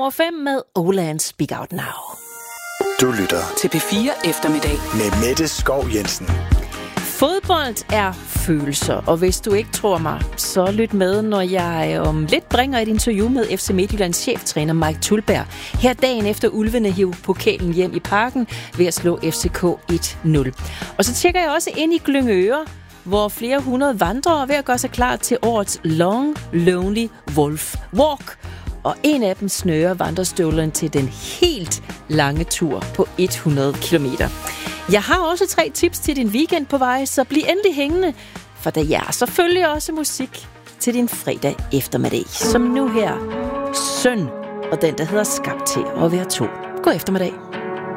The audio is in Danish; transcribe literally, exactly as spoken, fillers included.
over fem med Ola Speak Out Now. Du lytter til P fire Eftermiddag med Mette Skov Jensen. Fodbold er følelser, og hvis du ikke tror mig, så lyt med, når jeg om lidt bringer et interview med F C Midtjyllands cheftræner Mike Tulberg. Her dagen efter Ulvene hiv pokalen hjem i Parken ved at slå F C K et nul. Og så tjekker jeg også ind i Glyngøre, hvor flere hundrede vandrere er ved at gøre sig klar til årets Long Lonely Wolf Walk. Og en af dem snører vandrestøvlen til den helt lange tur på hundrede kilometer. Jeg har også tre tips til din weekend på vej, så bliv endelig hængende, for der er selvfølgelig også musik til din fredag eftermiddag, som nu her Søn, og den der hedder Skabt til at være to. God eftermiddag.